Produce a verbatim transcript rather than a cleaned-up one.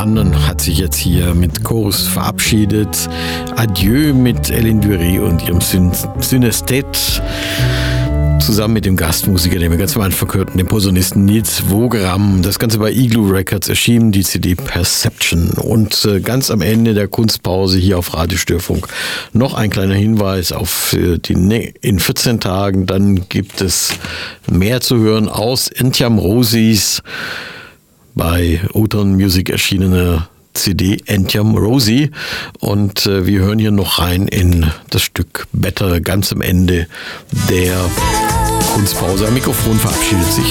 Mann hat sich jetzt hier mit Chorus verabschiedet. Adieu mit Ellen Dury und ihrem Syn- Synestet. Zusammen mit dem Gastmusiker, den wir ganz am Anfang hörten, dem Posaunisten Nils Wogram. Das Ganze bei Igloo Records erschienen, die C D Perception. Und äh, ganz am Ende der Kunstpause hier auf Radio Störfunk noch ein kleiner Hinweis auf äh, die ne- in vierzehn Tagen. Dann gibt es mehr zu hören aus Entiam Rosies bei Oton Music erschienene C D Entiam Rosie. Und äh, wir hören hier noch rein in das Stück Better ganz am Ende der Kunstpause. Am Mikrofon verabschiedet sich